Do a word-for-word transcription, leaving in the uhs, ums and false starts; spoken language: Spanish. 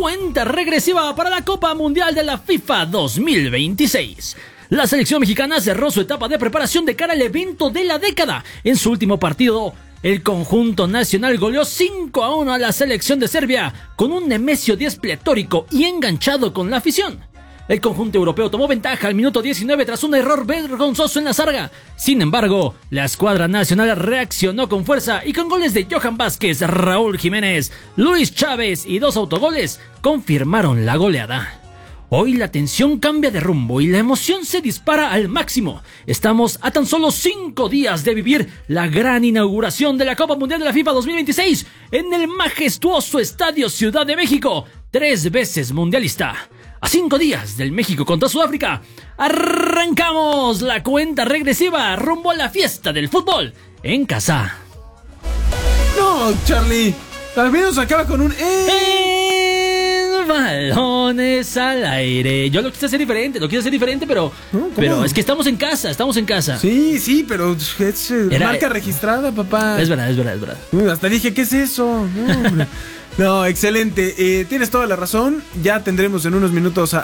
cuenta regresiva para la Copa Mundial de la FIFA dos mil veintiséis. La selección mexicana cerró su etapa de preparación de cara al evento de la década. En su último partido, el conjunto nacional goleó cinco a uno a la selección de Serbia, con un Nemesio Díaz pletórico y enganchado con la afición. El conjunto europeo tomó ventaja al minuto diecinueve tras un error vergonzoso en la zarga. Sin embargo, la escuadra nacional reaccionó con fuerza y con goles de Johan Vázquez, Raúl Jiménez, Luis Chávez y dos autogoles confirmaron la goleada. Hoy la tensión cambia de rumbo y la emoción se dispara al máximo. Estamos a tan solo cinco días de vivir la gran inauguración de la Copa Mundial de la FIFA dos mil veintiséis en el majestuoso Estadio Ciudad de México, tres veces mundialista. A cinco días del México contra Sudáfrica, arrancamos la cuenta regresiva rumbo a la fiesta del fútbol en casa. No, Charlie, al menos acaba con un eh. En balones al aire. Yo lo quise hacer diferente, lo quise hacer diferente, pero ¿No? pero es que estamos en casa, estamos en casa. Sí, sí, pero es eh, Era- marca registrada, papá. Es verdad, es verdad, es verdad. Uy, hasta dije, ¿qué es eso? No, hombre. No, excelente. Eh, tienes toda la razón. Ya tendremos en unos minutos a